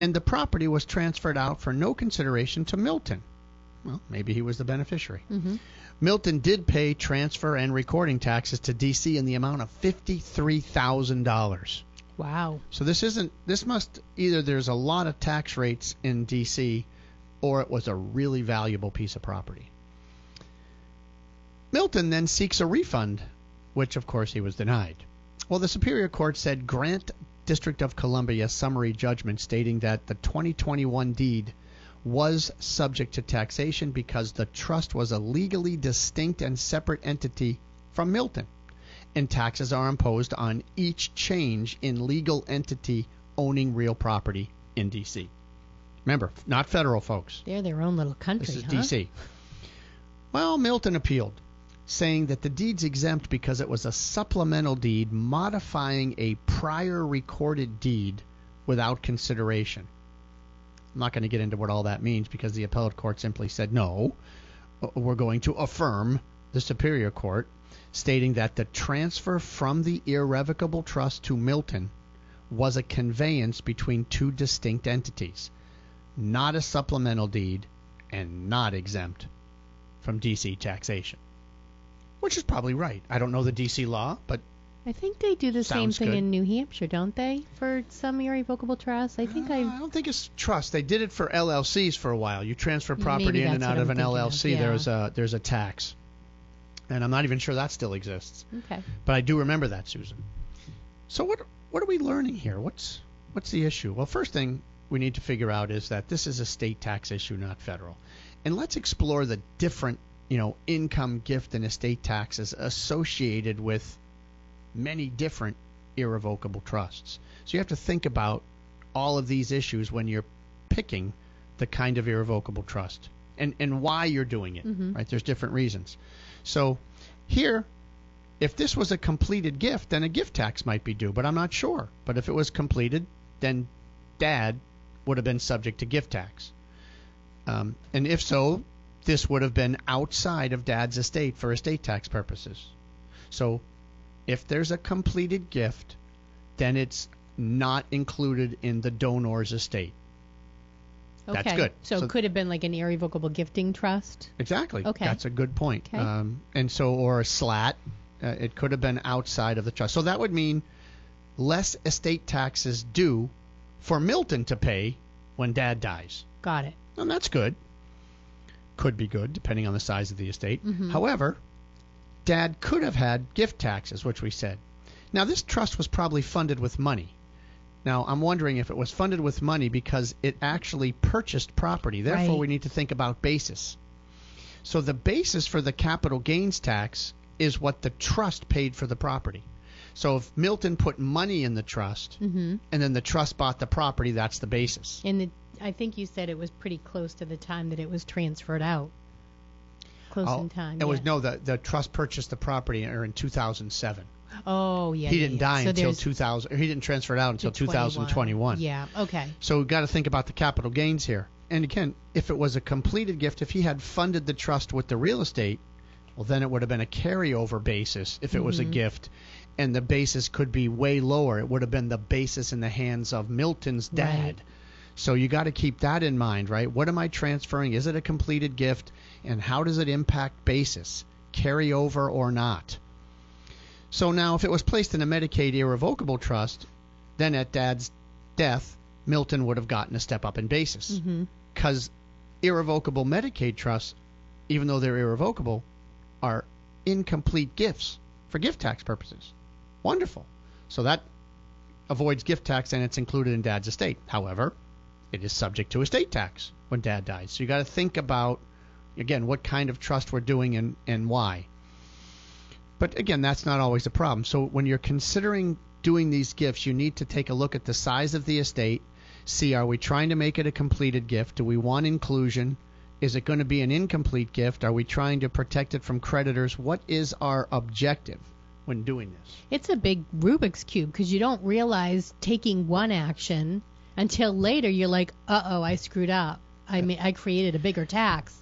and the property was transferred out for no consideration to Milton. Well, maybe he was the beneficiary. Mm-hmm. Milton did pay transfer and recording taxes to D.C. in the amount of $53,000. Wow. So this must either there's a lot of tax rates in D.C. or it was a really valuable piece of property. Milton then seeks a refund, which of course he was denied. Well, the Superior Court said grant District of Columbia summary judgment stating that the 2021 deed was subject to taxation because the trust was a legally distinct and separate entity from Milton, and taxes are imposed on each change in legal entity owning real property in D.C. Remember, not federal, folks. They're their own little country, This is huh? D.C. Well, Milton appealed, saying that the deed's exempt because it was a supplemental deed modifying a prior recorded deed without consideration. I'm not going to get into what all that means because the appellate court simply said no. We're going to affirm the Superior Court, stating that the transfer from the irrevocable trust to Milton was a conveyance between two distinct entities, not a supplemental deed and not exempt from D.C. taxation. Which is probably right. I don't know the D.C. law, but I think they do the same sounds thing good. in New Hampshire, don't they? For some irrevocable trusts. I don't think it's trust. They did it for LLCs for a while. You transfer property Maybe in and that's out what of I'm an thinking of, LLC. yeah. There's a tax, and I'm not even sure that still exists. Okay. But I do remember that, Susan. So what are we learning here? What's the issue? Well, first thing we need to figure out is that this is a state tax issue, not federal. And let's explore the different, income, gift, and estate taxes associated with many different irrevocable trusts. So you have to think about all of these issues when you're picking the kind of irrevocable trust and why you're doing it. Mm-hmm. Right? There's different reasons. So here, if this was a completed gift, then a gift tax might be due, but I'm not sure. But if it was completed, then Dad would have been subject to gift tax. And if so, this would have been outside of Dad's estate for estate tax purposes. So if there's a completed gift, then it's not included in the donor's estate. Okay. That's good. So it could have been like an irrevocable gifting trust. Exactly. Okay. That's a good point. Okay. Or a slat. It could have been outside of the trust. So that would mean less estate taxes due for Milton to pay when Dad dies. Got it. And that's good. Could be good, depending on the size of the estate. Mm-hmm. However, Dad could have had gift taxes, which we said. Now, this trust was probably funded with money. Now, I'm wondering if it was funded with money because it actually purchased property. Therefore, Right. we need to think about basis. So the basis for the capital gains tax is what the trust paid for the property. So if Milton put money in the trust Mm-hmm. and then the trust bought the property, that's the basis. And I think you said it was pretty close to the time that it was transferred out. Close in time. It was yeah. no, the trust purchased the property in 2007. Oh, yeah. He yeah, didn't yeah. die So until there's 2000. He didn't transfer it out until 2021. Yeah. Okay. So we've got to think about the capital gains here. And again, if it was a completed gift, if he had funded the trust with the real estate, well, then it would have been a carryover basis if it was a gift. And the basis could be way lower. It would have been the basis in the hands of Milton's dad. Right. So you got to keep that in mind, right? What am I transferring? Is it a completed gift? And how does it impact basis? Carry over or not? So now if it was placed in a Medicaid irrevocable trust, then at Dad's death, Milton would have gotten a step up in basis. Mm-hmm. Because irrevocable Medicaid trusts, even though they're irrevocable, are incomplete gifts for gift tax purposes. Wonderful. So that avoids gift tax and it's included in Dad's estate. However, it is subject to estate tax when Dad dies. So you got to think about, again, what kind of trust we're doing and why. But again, that's not always a problem. So when you're considering doing these gifts, you need to take a look at the size of the estate, see, are we trying to make it a completed gift? Do we want inclusion? Is it going to be an incomplete gift? Are we trying to protect it from creditors? What is our objective when doing this? It's a big Rubik's Cube because you don't realize taking one action until later you're like, uh-oh, I screwed up. I created a bigger tax.